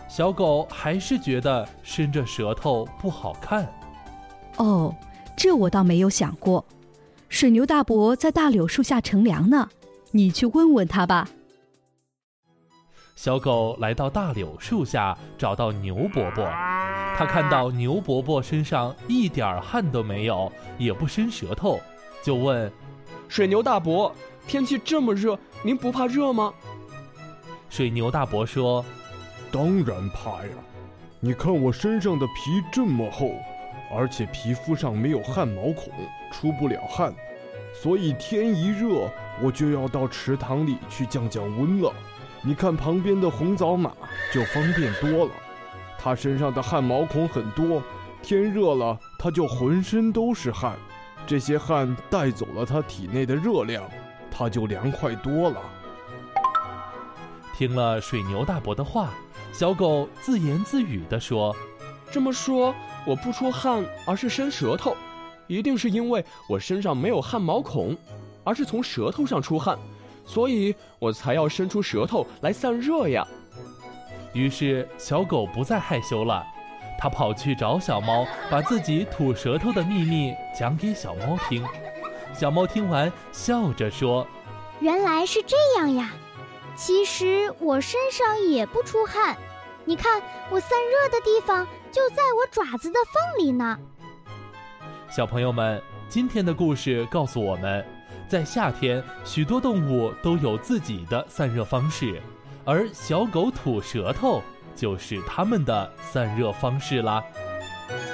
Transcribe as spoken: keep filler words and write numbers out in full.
小狗还是觉得伸着舌头不好看。 哦，这我倒没有想过。水牛大伯在大柳树下乘凉呢，你去问问他吧。 小狗来到大柳树下，找到牛伯伯。他看到牛伯伯身上一点汗都没有，也不伸舌头，就问： 水牛大伯，天气这么热，您不怕热吗？ 水牛大伯说： 当然怕呀，你看我身上的皮这么厚，而且皮肤上没有汗毛孔，出不了汗，所以天一热我就要到池塘里去降降温了。你看旁边的红枣马就方便多了，它身上的汗毛孔很多，天热了它就浑身都是汗，这些汗带走了它体内的热量，它就凉快多了。 听了水牛大伯的话，小狗自言自语地说： 这么说，我不出汗而是伸舌头，一定是因为我身上没有汗毛孔，而是从舌头上出汗，所以我才要伸出舌头来散热呀。 于是小狗不再害羞了，它跑去找小猫，把自己吐舌头的秘密讲给小猫听。小猫听完笑着说： 原来是这样呀，其实我身上也不出汗，你看我散热的地方就在我爪子的缝里呢。 小朋友们，今天的故事告诉我们，在夏天，许多动物都有自己的散热方式，而小狗吐舌头就是它们的散热方式啦。